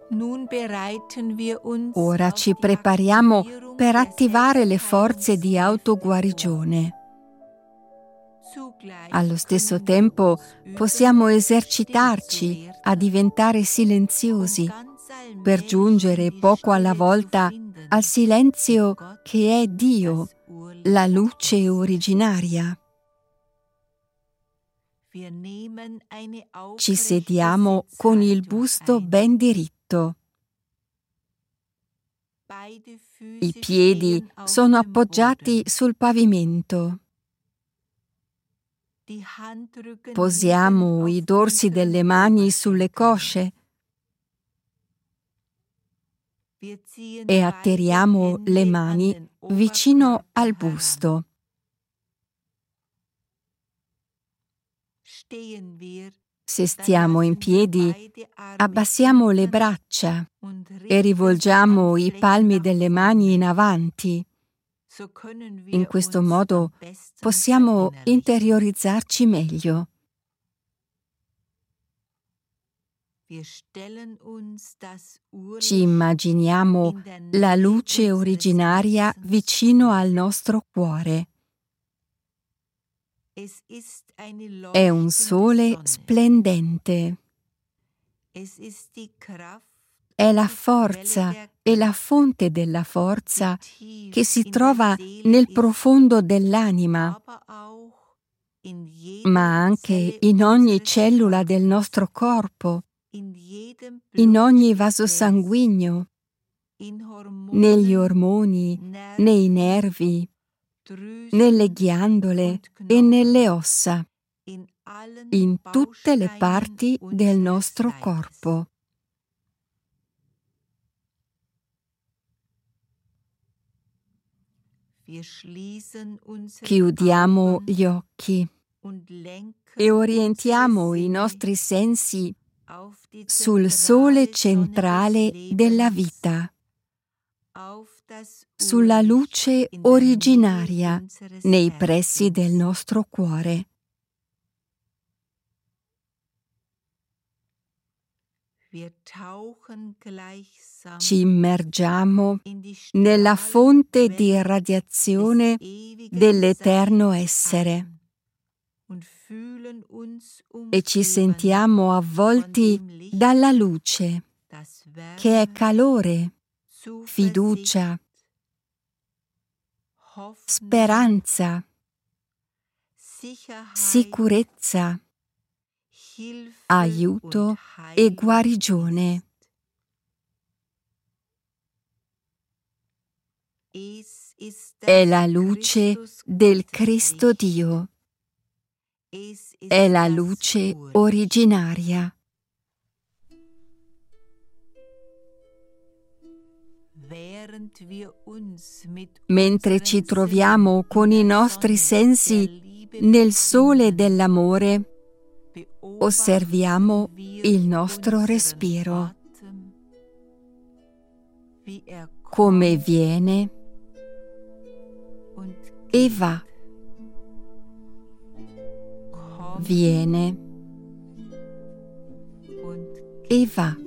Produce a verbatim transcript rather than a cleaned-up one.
Ora ci prepariamo per attivare le forze di autoguarigione. Allo stesso tempo possiamo esercitarci a diventare silenziosi per giungere poco alla volta al silenzio che è Dio, la luce originaria. Ci sediamo con il busto ben diritto. I piedi sono appoggiati sul pavimento. Posiamo i dorsi delle mani sulle cosce e atterriamo le mani vicino al busto. Se stiamo in piedi, abbassiamo le braccia e rivolgiamo i palmi delle mani in avanti. In questo modo possiamo interiorizzarci meglio. Ci immaginiamo la luce originaria vicino al nostro cuore. È un sole splendente. È la forza e la fonte della forza che si trova nel profondo dell'anima, ma anche in ogni cellula del nostro corpo, in ogni vaso sanguigno, negli ormoni, nei nervi, nelle ghiandole e nelle ossa, in tutte le parti del nostro corpo. Chiudiamo gli occhi e orientiamo i nostri sensi sul sole centrale della vita, sulla luce originaria nei pressi del nostro cuore. Ci immergiamo nella fonte di radiazione dell'eterno essere e ci sentiamo avvolti dalla luce, che è calore, fiducia, speranza, sicurezza, aiuto e guarigione. È la luce del Cristo Dio. È la luce originaria. Mentre ci troviamo con i nostri sensi nel sole dell'amore, osserviamo il nostro respiro, come viene e va, viene e va.